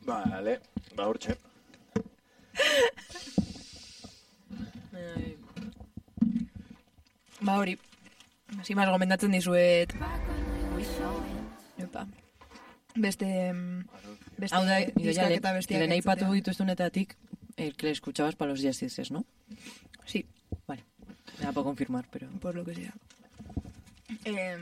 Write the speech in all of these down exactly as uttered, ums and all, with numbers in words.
Vale, ba hortxe. Ba hori, hasi mas gomendatzen dizuet. Epa. Beste... beste Hau da, diskak eta bestiak le naipatu entzutea. dituztunetatik, el que le escuchabas para los jazzes, ¿no? Sí. Vale. Me da por confirmar, pero... Por lo que sea. Eh,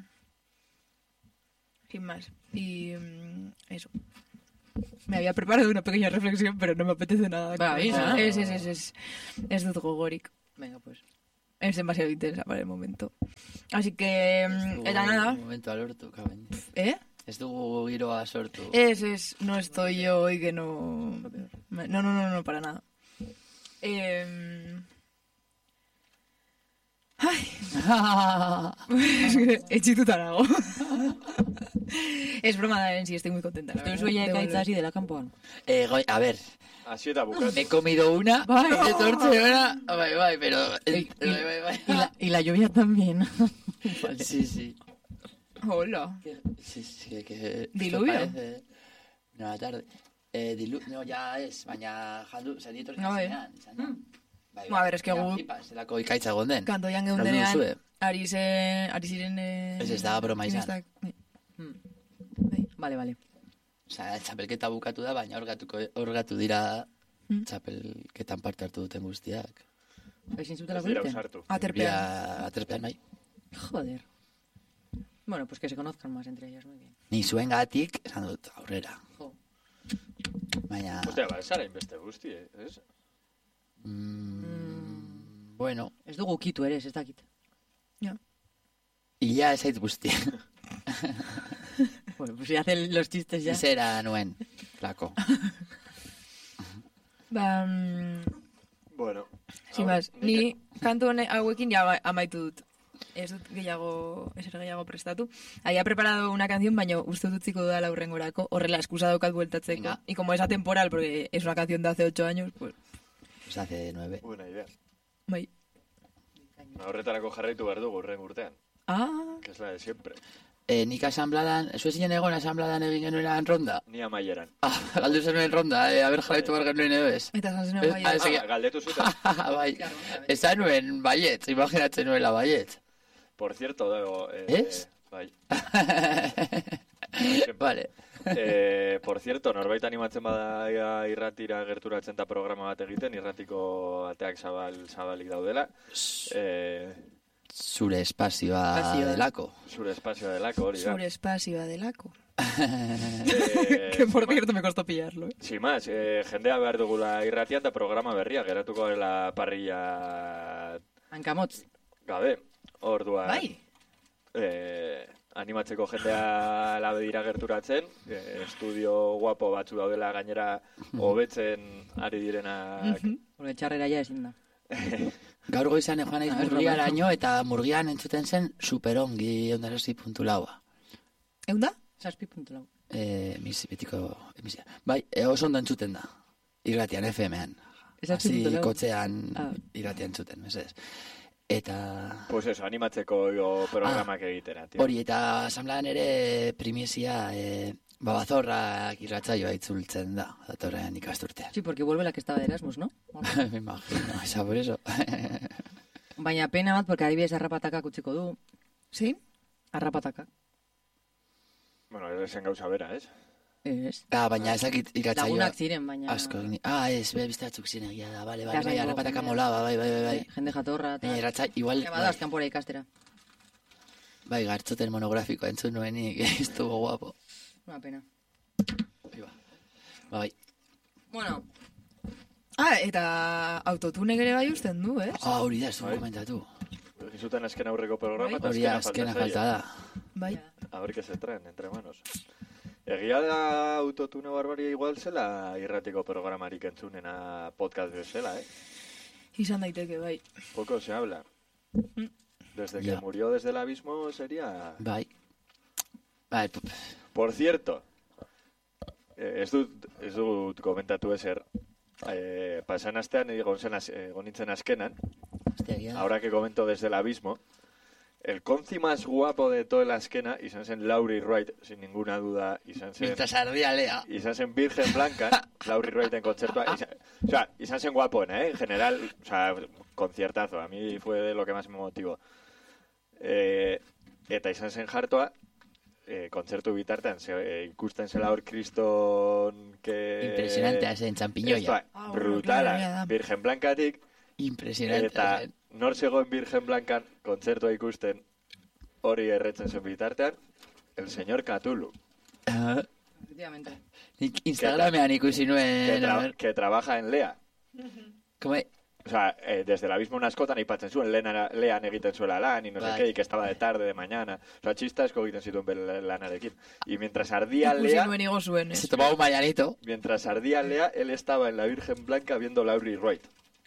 sin más. Y mm, eso. Me había preparado una pequeña reflexión, pero no me apetece nada. Va, ¿veis, no? Es, es, es, es, es dut gogorik. Venga, pues. Es demasiado intensa para el momento. Así que, mm, era nada. Un momento alortu, kaben. ¿Eh? Ez dugu giroa sortu. Es, es, no estoy yo hoy que no... No, no, no, no, para nada. Eh... Ay. Etxituta nago. Es broma da en sí, estoy muy contenta. La Estoy verdad. sueña de Debo caitza así de la campoan. Eh, goi, a ver, Así eta bukatu. me he comido una, Bai. etortze ona, bai, bai, pero... Y, bai, bai, bai. y la, y la lluvia también. Vale. Sí, sí. Hola. Que- Sí, sí, que... que ¿Diluvio? esto parece Una tarde. Eh, dilu... No, ya es, baina jandu, zer dietorri No, eh. zenean, izan da. Bai, Ba, a ver, es que baina gu- flipa, zelako ikaitza gonden. Kantoian Galdu geundenean, duzue? ari, ze, ari ziren... Eh, Ez ez da broma izan. finestak- Mm. Bai. Vale, vale. Osa, txapelketa bukatu da, baina orgatuko, orgatu dira Mm. txapelketan parte hartu duten guztiak. Ezin zutela Ez dira egiten? usartu. Aterpean. Bia, aterpean bai. Joder. Bueno, pues que se conozcan más entre ellas, muy bien. Ni zuen gatik, esan dut, aurrera. Jo. Baina... Ostia, ba, esara inbeste guzti, eh? Ez? Mm, bueno, Ez dugu kitu ere, ez dakit. Ja. ia esait guzti. Bueno, pues si hacen los chistes ya. Zera nuen, flako. Ba, mm, Bueno. sin hau, más, ni kantu hone- hauekin ya ba- amaitu dut. Ez dut gehiago, ezer gehiago prestatu. Había preparado una canción, baina uste dut utziko dudala hurrengorako. Horrela, eskusa daukat bueltatzeko. Venga. Y como es atemporal, porque es una canción de hace ocho años, pues, Pues hace nueve. Buena idea. bai. Ba, horretarako jarraitu behar dugu urren urtean. Ah, Que es la de siempre. Eh, nik asambladan, ez zinen egon asambladan egin genuenan ronda? Ni amaieran. Ah, galdu zenuen ronda, eh, haber jarraitu behar genuen edo ez. eta esan zen Ez- bai. ah, ez- Ah, galdetu zuten. bai, esan nuen baiet, imaginatzen nuela baiet. Por cierto, dago... Eh, Ez? Bai. Vale. Eh, por cierto, norbait animatzen bada ia irratira gerturatzen da programa bat egiten, irratiko ateak zabal, zabalik daudela. Eh, Zure espazioa Espazioa. delako. zure espazioa delako hori da. Sobre espacio adelako. Eh, Que por sin cierto me costó pillarlo, eh. Sin más, eh, jendea behar dugula irratian da programa berria, geratuko dela parrilla Hankamotz. gabe. Orduan, Bai. eh, animatzeko jendea labe dira gerturatzen, eh, estudio guapo batzu daudela gainera hobetzen ari direnak. Porque txarrera ja ezin da. Gaur goizan joan naiz Ah, ez murgiaraino eta murgian entzuten zen superongi ondarazi puntu laua. Eunda? Zazpi puntu lau. Eh, mis, betiko emisia. Bai, e, oso ondo entzuten da. Irratian F M-an. Ez zazpi Hasi puntu lau. kotxean Ah. irratian entzuten, mesedez. Eta... Pues eso, animatzeko jo programak egitera, tío. Hori, eta asamblean ere primizia e, babazorrak irratzaioa itzultzen da, datorren ikasturtean. Sí, porque vuelve la que estaba de Erasmus, ¿no? Me imagino, esa por eso. Baina pena bat, porque adibidez arrapatakak utziko du. Sí? Arrapatakak. Bueno, esen gauza bera, ez? Ez. Ah, baina ezakit irratzaioa... Lagunak ziren, baina... Asko, egin- ah, ez, be, beste batzuk ziren egia da, bale, bale, Ikasle bai, dugu, arrapataka jendea. molaba, bai, bai, bai, bai. Jende jatorra, eta... Baina irratzai, igual, Que bada, azkan pora ikastera. bai, gartzoten monografikoa entzun nuenik, ez dugu guapo. Una pena. Ba, bai. Bueno, Ah, eta autotune ere bai usten du, eh? Ah, hori da, ez dugu Bai. komentatu. Gizuten azken aurreko programa, eta Hori da, azkena azkena falta falta zaio. da. Bai. A ver qué se traen entre manos. Egia da autotune barbaria igual zela irratiko programarik entzunena podcast bezala, eh? Izan daiteke, bai. Poco se habla. Desde que Ya. murió desde el abismo sería... Bai. Bai, p- Por cierto, eh, ez dut, ez dut komentatu ezer, eh, pasan astean egon zen az- egon nintzen azkenan, hostia, egia da. ahora que comento desde el abismo, el conci más guapo de toda la esquena izan zen Laurie Wright, sin ninguna duda, izan zen... Mientras ardía Lea. Izan zen Virgen Blanca, Laurie Wright en kontzertua. Izan, o sea, izan zen guapoena, ¿eh? En general, o sea, conciertazo. A mí fue de lo que más me motivó. Eh, eta izan zen jartoa, eh, kontzertu bitartean, ze, eh, ikusten zela hor kriston... Que... Impresionantea zen, txampiñoia. Ah, bueno, brutala, claro, ya. Virgen Blancatik, Impresionantea eta zen. nor zegoen Virgen Blancan kontzertua ikusten hori erretzen zen bitartean, el señor Cthulhu, Ah, Efectivamente. nik Instagramean ikusi que, nuen... tra- a ver, que trabaja en Lea. como... O sea, eh, desde el abismo una askotan aipatzen zuen, Lean, Lean egiten zuela lan, y no sé Bai. qué, y que estaba de tarde, de mañana. O sea, txistasko egiten zituen bere lanarekin. Y mientras ardía Ikusi Lea, nuen igo zuen, Se ez? tomaba un mañanito. mientras ardía Lea, él estaba en la Virgen Blanca viendo Laurie Wright.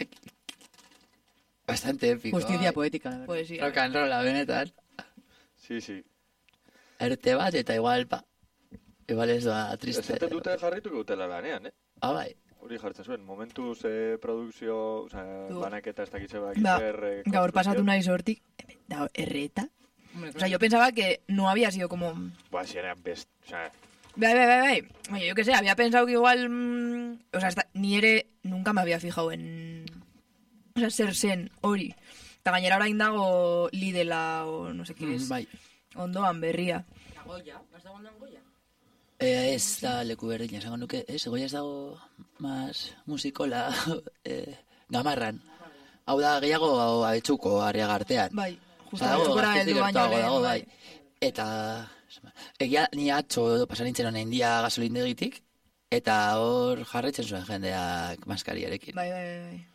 Bastante épico. Justicia Ai. poética, la verdad. Pues sí. Rock and roll, benetan. Sí, sí. Erte bat eta igual, pa. Igual ez doa triste. Esaten dute jarrituko dutela lanean, eh? Ah, bai. Hori jartzen zuen, momentuz eh, produkzio, o sea, Du. banaketa ez dakitze Ba, bakitzer... Eh, gaur pasatu konstrukzio. naiz hortik, da, erreta. Hombre, O sea, yo pensaba que no había sido como... Buah, si eran best... O sea, Bai, bai, bai, bai. Oye, yo qué sé, había pensado que igual... mm, o sea, hasta, ni ere... Nunca me había fijado en... O sea, zer zen, hori. Eta gainera orain dago lidela o no sé qué es. Mm, bai. Ondoan berria. La Goya, ¿has dado en Goya? Eh, ez da leku berdina, esango nuke, ez, goia ez dago mas musikola eh, gamarran. Hau da, gehiago hau abetxuko harriaga artean. Bai, justo Osa, dago, abetxukora gaztezik heldu baino gertuago lehen, dago, bai. bai. Eta, egia, ni atxo pasanintzen honen dia gasolindegitik, eta hor jarretzen zuen jendeak maskariarekin. Bai, bai, bai, bai.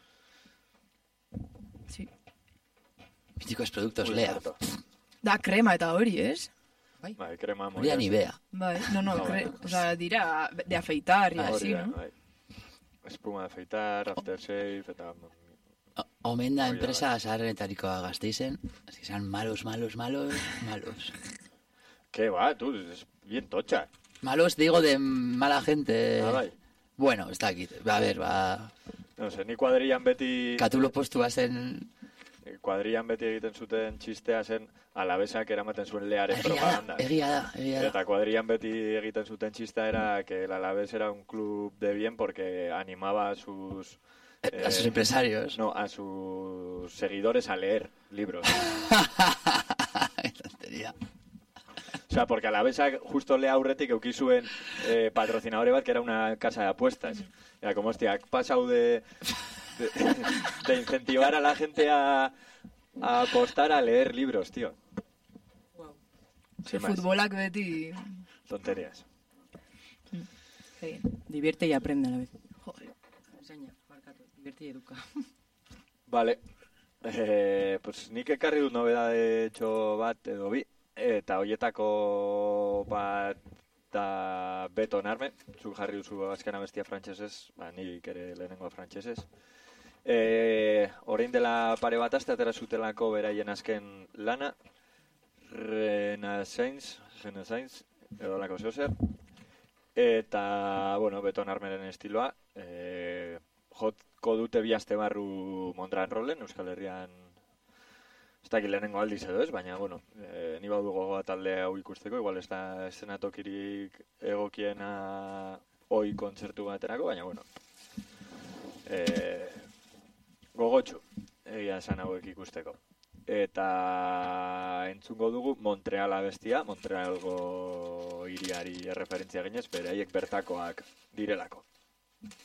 Sí. Míticos productos, muy Lea. harto. Da krema eta hori, ez? Bai, krema Hori da moia. nivea. Bai, no, no, No, cre... bueno. o sea, dira de afeitar y Ah, así, Hori da, ¿no? bai. Espuma de afeitar, aftershave, eta... O- Omen da Hori da, enpresa zaharrenetarikoa Gasteizen, es que sean malos, malos, malos, malos. ¿Qué va, tú? Es bien tocha. Malos digo de mala gente. Ah, bai. Bueno, ez dakit. A ver, ba... No sé, ni kuadrillan beti... Katulo postua zen... Kuadrillan beti egiten zuten txistea zen alabesak eramaten zuen Learen Egia da, propaganda. egia da, egia da. Eta kuadrillan beti egiten zuten txista era que el Alavés era un club de bien porque animaba a sus... A sus empresarios. No, a sus seguidores a leer libros. Qué tontería. O sea, porque Alabesak justo le aurretik euki zuen eh, patrocinadore bat, que era una casa de apuestas. Era como, hostia, ha pasado de, de, de incentivar a la gente a, a apostar a leer libros, tío. Wow. Sin más, Futbolak beti... tonterías. Egin. Divierte y aprende a la vez. Joder. Enseña, barkatu. Divierte y educa. Vale. Eh, pues nik ekarri dut nobedade txo bat edo bi. Eta hoietako bat da Beton Arme. Zuk jarri duzu azkena bestia frantsesez, ba, nik ere lehenengo frantsesez. Eh, orain dela pare bat aste atera zutelako beraien azken lana. Renaissance, Renaissance, edo lako zeozer. Eta, bueno, Beton Armeren estiloa. Eh, jotko dute bi aste barru Mondran Rollen, Euskal Herrian. Ez dakit lehenengo aldiz edo ez, baina, bueno, eh, ni badu gogoa talde hau ikusteko, igual ez da eszenatokirik egokiena hoi kontzertu baterako, baina, bueno, eh, gogotxu egia esan hauek ikusteko. Eta entzungo dugu Montreal abestia, Montrealgo hiriari erreferentzia ginez, beraiek bertakoak direlako.